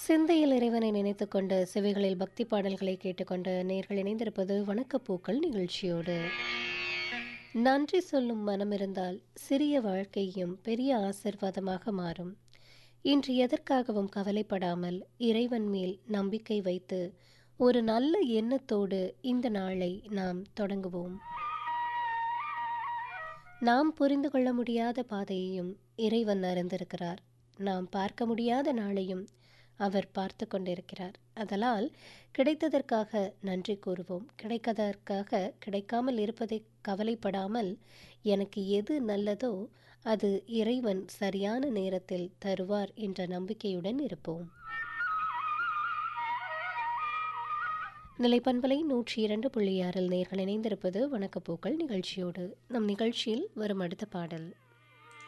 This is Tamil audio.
சிந்தையில் இறைவனை நினைத்துக்கொண்டு செவிகளில் பக்தி பாடல்களை கேட்டுக்கொண்டு நேர்கள் இணைந்திருப்பது வணக்கப்பூக்கள் நிகழ்ச்சியோடு. நன்றி சொல்லும் மனம் இருந்தால் சிறிய வாழ்க்கையும் பெரிய ஆசிர்வாதமாக மாறும். இன்று எதற்காகவும் கவலைப்படாமல் இறைவன் மேல் நம்பிக்கை வைத்து ஒரு நல்ல எண்ணத்தோடு இந்த நாளை நாம் தொடங்குவோம். நாம் புரிந்து கொள்ள முடியாத பாதையையும் இறைவன் அறிந்திருக்கிறார். நாம் பார்க்க முடியாத நாளையும் அவர் பார்த்து கொண்டிருக்கிறார். அதனால் கிடைத்ததற்காக நன்றி கூறுவோம். கிடைக்காததற்காக கிடைக்காமல் இருப்பதை கவலைப்படாமல் எனக்கு எது நல்லதோ அது இறைவன் சரியான நேரத்தில் தருவார் என்ற நம்பிக்கையுடன் இருப்போம். நிலைப்பண்பலை 102.6 நேர்கள் இணைந்திருப்பது வணக்கப்பூக்கள் நிகழ்ச்சியோடு. நம் நிகழ்ச்சியில் வரும் அடுத்த பாடல்